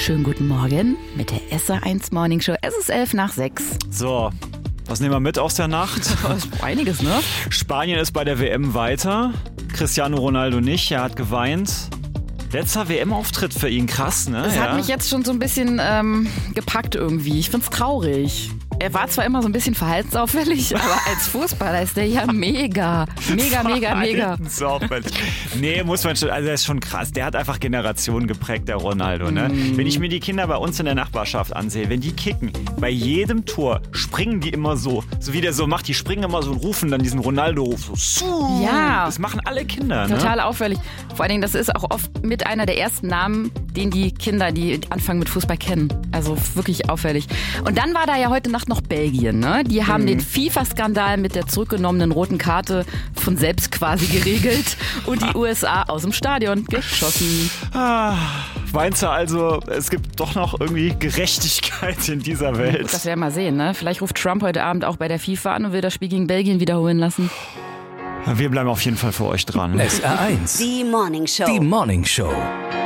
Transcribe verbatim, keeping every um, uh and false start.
Schönen guten Morgen mit der S R eins Morning Show. Es ist elf nach sechs. So, was nehmen wir mit aus der Nacht? Einiges, ne? Spanien ist bei der W M weiter. Cristiano Ronaldo nicht, er hat geweint. Letzter W M-Auftritt für ihn, krass, ne? Das ja. hat mich jetzt schon so ein bisschen ähm, gepackt irgendwie. Ich find's traurig. Er war zwar immer so ein bisschen verhaltensauffällig, aber als Fußballer ist der ja mega. Mega, mega, mega. Verhaltensauffällig. Nee, muss man schon, also das ist schon krass. Der hat einfach Generationen geprägt, der Ronaldo, ne? Mm. Wenn ich mir die Kinder bei uns in der Nachbarschaft ansehe, wenn die kicken, bei jedem Tor springen die immer so, so wie der so macht, die springen immer so und rufen dann diesen Ronaldo-Ruf so. Ja. Das machen alle Kinder, ne? Total auffällig. Vor allen Dingen, das ist auch oft mit einer der ersten Namen, den die Kinder, die anfangen mit Fußball, kennen. Also wirklich auffällig. Und dann war da ja heute Nacht noch Belgien, ne? Die haben mhm. den FIFA-Skandal mit der zurückgenommenen roten Karte von selbst quasi geregelt und die U S A aus dem Stadion geschossen. Ah, meinst du also, es gibt doch noch irgendwie Gerechtigkeit in dieser Welt? Das werden wir mal sehen, ne? Vielleicht ruft Trump heute Abend auch bei der FIFA an und will das Spiel gegen Belgien wiederholen lassen. Wir bleiben auf jeden Fall für euch dran. S R eins. Die Morning Show. Die Morning Show.